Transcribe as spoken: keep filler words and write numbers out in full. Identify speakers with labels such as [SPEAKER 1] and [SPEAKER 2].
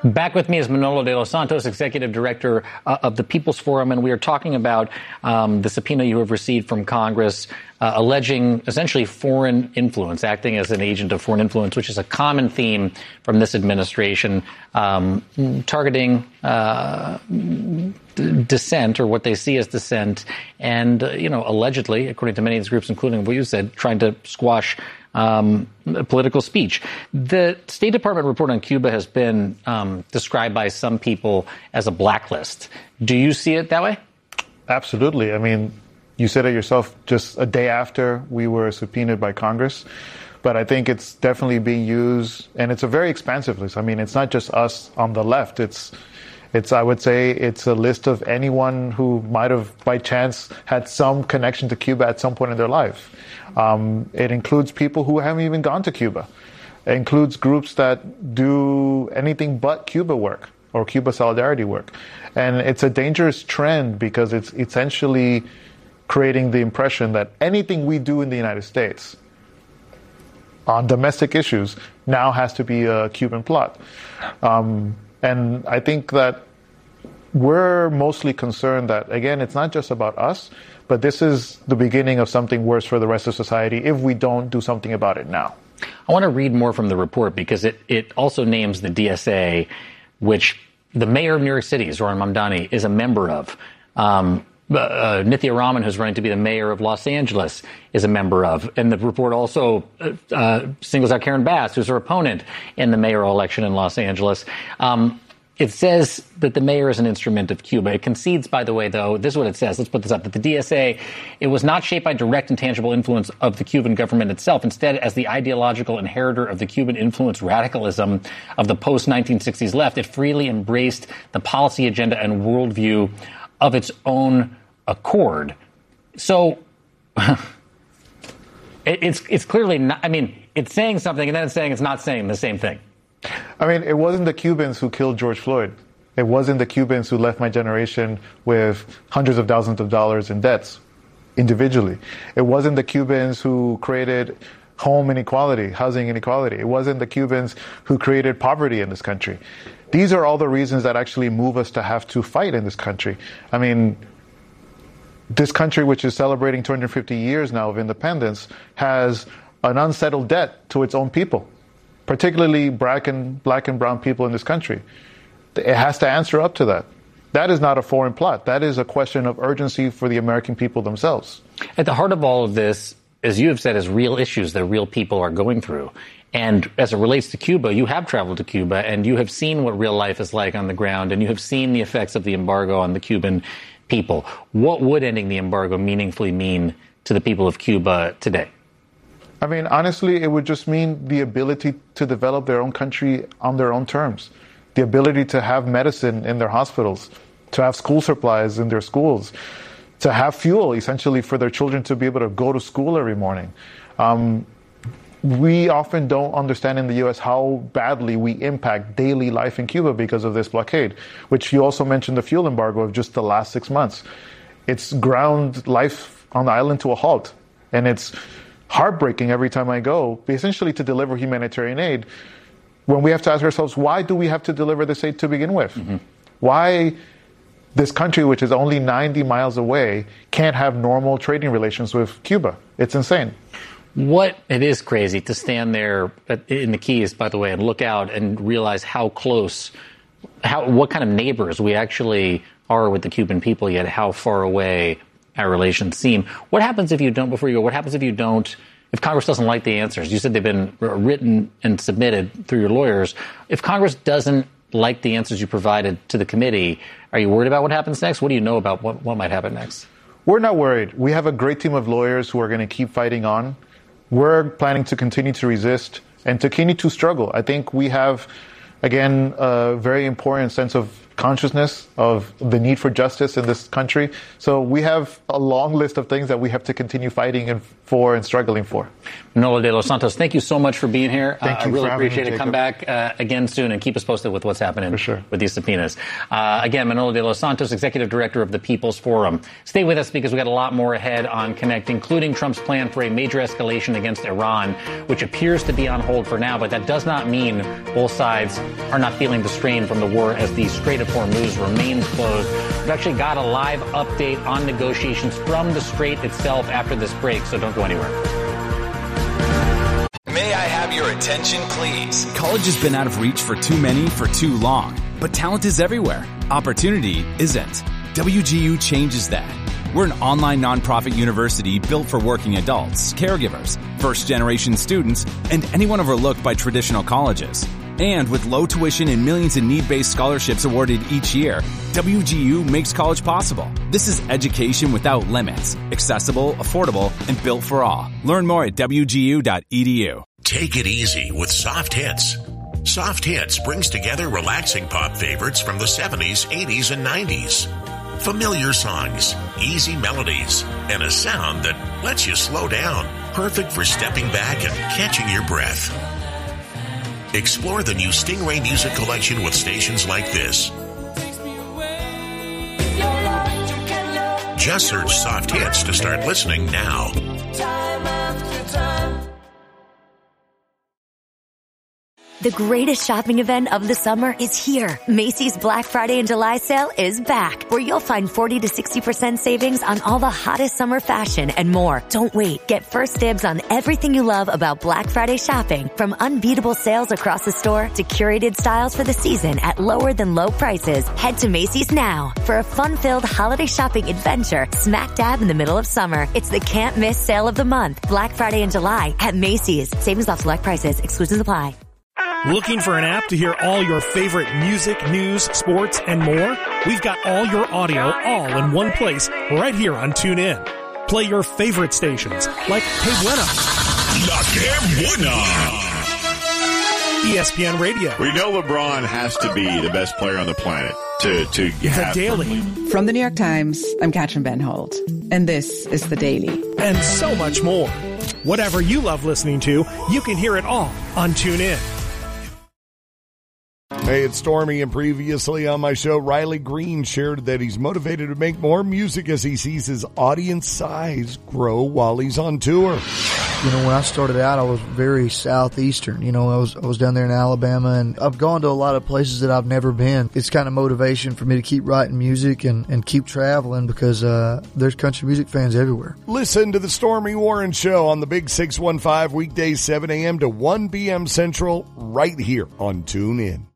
[SPEAKER 1] Back with me is Manolo de los Santos, Executive Director uh, of the People's Forum, and we are talking about um, the subpoena you have received from Congress uh, alleging essentially foreign influence, acting as an agent of foreign influence, which is a common theme from this administration, um, targeting uh, d- dissent or what they see as dissent, and, uh, you know, allegedly, according to many of these groups, including what you said, trying to squash Um, political speech. The State Department report on Cuba has been um, described by some people as a blacklist. Do you see it that way?
[SPEAKER 2] Absolutely. I mean, you said it yourself just a day after we were subpoenaed by Congress. But I think it's definitely being used, and it's a very expansive list. I mean, it's not just us on the left. It's It's, I would say, it's a list of anyone who might have, by chance, had some connection to Cuba at some point in their life. Um, it includes people who haven't even gone to Cuba. It includes groups that do anything but Cuba work or Cuba solidarity work. And it's a dangerous trend because it's essentially creating the impression that anything we do in the United States on domestic issues now has to be a Cuban plot. Um, and I think that we're mostly concerned that, again, it's not just about us, but this is the beginning of something worse for the rest of society if we don't do something about it now.
[SPEAKER 1] I want to read more from the report because it, it also names the D S A, which the mayor of New York City, Zohran Mamdani, is a member of. Um, uh, Nithya Raman, who's running to be the mayor of Los Angeles, is a member of. And the report also uh, singles out Karen Bass, who's her opponent in the mayoral election in Los Angeles. Um, It says that the mayor is an instrument of Cuba. It concedes, by the way, though, this is what it says. Let's put this up. That the D S A, it was not shaped by direct and tangible influence of the Cuban government itself. Instead, as the ideological inheritor of the Cuban influence radicalism of the post nineteen sixties left, it freely embraced the policy agenda and worldview of its own accord. So it, it's it's clearly not, I mean, it's saying something and then it's saying it's not saying the same thing.
[SPEAKER 2] I mean, it wasn't the Cubans who killed George Floyd. It wasn't the Cubans who left my generation with hundreds of thousands of dollars in debts individually. It wasn't the Cubans who created home inequality, housing inequality. It wasn't the Cubans who created poverty in this country. These are all the reasons that actually move us to have to fight in this country. I mean, this country, which is celebrating two hundred fifty years now of independence, has an unsettled debt to its own people, particularly black and black and brown people in this country. It has to answer up to that. That is not a foreign plot. That is a question of urgency for the American people themselves.
[SPEAKER 1] At the heart of all of this, as you have said, is real issues that real people are going through. And as it relates to Cuba, you have traveled to Cuba and you have seen what real life is like on the ground, and you have seen the effects of the embargo on the Cuban people. What would ending the embargo meaningfully mean to the people of Cuba today?
[SPEAKER 2] I mean, honestly, it would just mean the ability to develop their own country on their own terms, the ability to have medicine in their hospitals, to have school supplies in their schools, to have fuel, essentially, for their children to be able to go to school every morning. Um, we often don't understand in the U S how badly we impact daily life in Cuba because of this blockade, which you also mentioned the fuel embargo of just the last six months. It's ground life on the island to a halt, and it's heartbreaking every time I go, essentially to deliver humanitarian aid, when we have to ask ourselves, why do we have to deliver this aid to begin with? Mm-hmm. Why this country, which is only ninety miles away, can't have normal trading relations with Cuba? It's insane.
[SPEAKER 1] What it is crazy to stand there in the Keys, by the way, and look out and realize how close, how what kind of neighbors we actually are with the Cuban people, yet how far away our relations seem. What happens if you don't, before you go, what happens if you don't, if Congress doesn't like the answers? You said they've been written and submitted through your lawyers. If Congress doesn't like the answers you provided to the committee, are you worried about what happens next? What do you know about what, what might happen next?
[SPEAKER 2] We're not worried. We have a great team of lawyers who are going to keep fighting on. We're planning to continue to resist and to continue to struggle. I think we have, again, a very important sense of consciousness of the need for justice in this country. So we have a long list of things that we have to continue fighting and for and struggling for.
[SPEAKER 1] Manolo de los Santos, thank you so much for being here.
[SPEAKER 2] Thank
[SPEAKER 1] uh,
[SPEAKER 2] you
[SPEAKER 1] I really
[SPEAKER 2] for having
[SPEAKER 1] appreciate
[SPEAKER 2] me,
[SPEAKER 1] it. Come back uh, again soon and keep us posted with what's happening
[SPEAKER 2] for sure.
[SPEAKER 1] with these subpoenas. Uh, again, Manolo de los Santos, Executive Director of the People's Forum. Stay with us because we got a lot more ahead on Connect, including Trump's plan for a major escalation against Iran, which appears to be on hold for now, but that does not mean both sides are not feeling the strain from the war as the Strait of Hormuz remains closed. We've actually got a live update on negotiations from the Strait itself after this break, so don't go anywhere.
[SPEAKER 3] May I have your attention, please?
[SPEAKER 4] College has been out of reach for too many for too long, but talent is everywhere. Opportunity isn't. W G U changes that. We're an online nonprofit university built for working adults, caregivers, first-generation students, and anyone overlooked by traditional colleges. And with low tuition and millions in need-based scholarships awarded each year, W G U makes college possible. This is education without limits, accessible, affordable, and built for all. Learn more at W G U dot E D U.
[SPEAKER 5] Take it easy with Soft Hits. Soft Hits brings together relaxing pop favorites from the seventies, eighties, and nineties. Familiar songs, easy melodies, and a sound that lets you slow down. Perfect for stepping back and catching your breath. Explore the new Stingray Music Collection with stations like this. Just search Soft Hits to start listening now.
[SPEAKER 6] The greatest shopping event of the summer is here. Macy's Black Friday and July sale is back, where you'll find forty to sixty percent savings on all the hottest summer fashion and more. Don't wait. Get first dibs on everything you love about Black Friday shopping, from unbeatable sales across the store to curated styles for the season at lower than low prices. Head to Macy's now for a fun-filled holiday shopping adventure smack dab in the middle of summer. It's the can't miss sale of the month. Black Friday and July at Macy's. Savings off select prices. Exclusions apply.
[SPEAKER 7] Looking for an app to hear all your favorite music, news, sports, and more? We've got all your audio all in one place right here on TuneIn. Play your favorite stations like Que Buena,
[SPEAKER 5] La Que Buena,
[SPEAKER 7] E S P N Radio.
[SPEAKER 8] We know LeBron has to be the best player on the planet to, to have.
[SPEAKER 7] The Daily.
[SPEAKER 9] From the New York Times, I'm Katrin Benhold, and this is The Daily.
[SPEAKER 7] And so much more. Whatever you love listening to, you can hear it all on TuneIn.
[SPEAKER 10] Hey, it's Stormy, and previously on my show, Riley Green shared that he's motivated to make more music as he sees his audience size grow while he's on tour.
[SPEAKER 11] You know, when I started out, I was very southeastern. You know, I was I was down there in Alabama, and I've gone to a lot of places that I've never been. It's kind of motivation for me to keep writing music and, and keep traveling because uh, there's country music fans everywhere.
[SPEAKER 10] Listen to the Stormy Warren Show on the Big six one five, weekdays seven a.m. to one p.m. Central, right here on TuneIn.